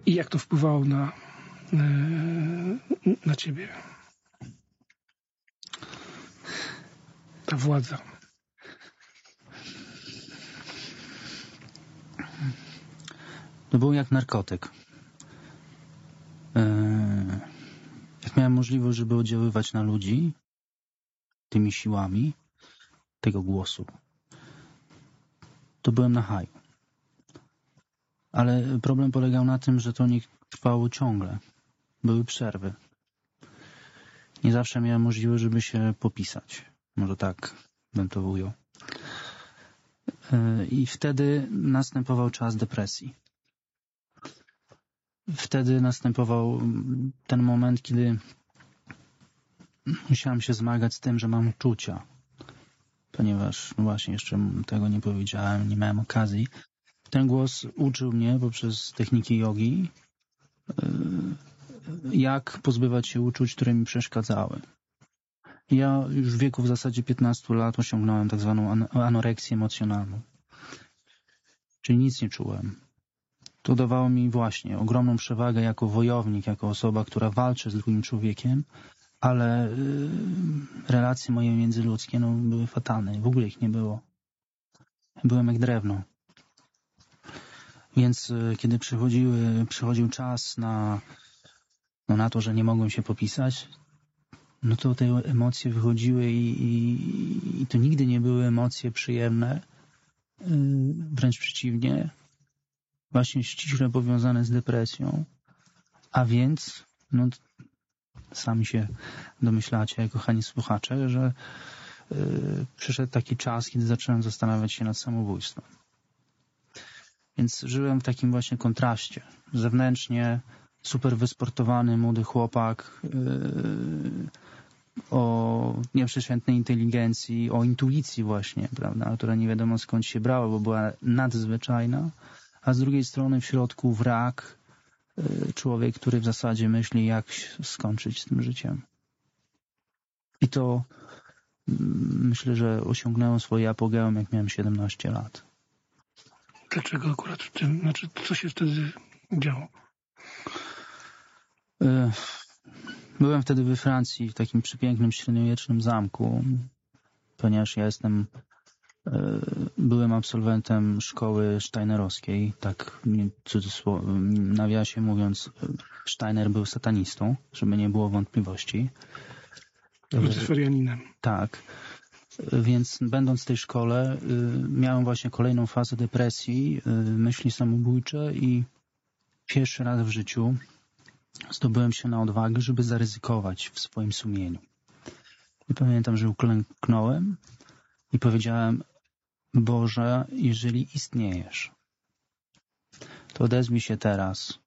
I jak to wpływało na ciebie? Ta władza. To było jak narkotyk. Jak miałem możliwość, żeby oddziaływać na ludzi tymi siłami tego głosu, to byłem na haju. Ale problem polegał na tym, że to nie trwało ciągle. Były przerwy. Nie zawsze miałem możliwość, żeby się popisać. Może tak bym to ujął. I wtedy następował czas depresji. Wtedy następował ten moment, kiedy musiałem się zmagać z tym, że mam uczucia. Ponieważ właśnie jeszcze tego nie powiedziałem, nie miałem okazji. Ten głos uczył mnie poprzez techniki jogi, jak pozbywać się uczuć, które mi przeszkadzały. Ja już w wieku w zasadzie 15 lat osiągnąłem tak zwaną anoreksję emocjonalną. Czyli nic nie czułem. To dawało mi właśnie ogromną przewagę jako wojownik, jako osoba, która walczy z drugim człowiekiem, ale relacje moje międzyludzkie były fatalne. W ogóle ich nie było. Byłem jak drewno. Więc kiedy przychodził czas na to, że nie mogłem się popisać, no to te emocje wychodziły i to nigdy nie były emocje przyjemne. Wręcz przeciwnie. Właśnie ściśle powiązane z depresją. A więc, sami się domyślacie, kochani słuchacze, że przyszedł taki czas, kiedy zacząłem zastanawiać się nad samobójstwem. Więc żyłem w takim właśnie kontraście. Zewnętrznie super wysportowany młody chłopak o nieprzeciętnej inteligencji, o intuicji właśnie, prawda, która nie wiadomo skąd się brała, bo była nadzwyczajna, a z drugiej strony w środku wrak, człowiek, który w zasadzie myśli, jak skończyć z tym życiem. I to myślę, że osiągnęło swoje apogeum, jak miałem 17 lat. Dlaczego akurat w tym? Znaczy, co się wtedy działo? Byłem wtedy we Francji, w takim przepięknym, średniowiecznym zamku, ponieważ ja byłem absolwentem szkoły steinerowskiej, tak nawiasie mówiąc, Steiner był satanistą, żeby nie było wątpliwości. Lucyferianinem. Tak. Więc będąc w tej szkole miałem właśnie kolejną fazę depresji, myśli samobójcze i pierwszy raz w życiu zdobyłem się na odwagę, żeby zaryzykować w swoim sumieniu. I pamiętam, że uklęknąłem i powiedziałem: Boże, jeżeli istniejesz, to odezwij się teraz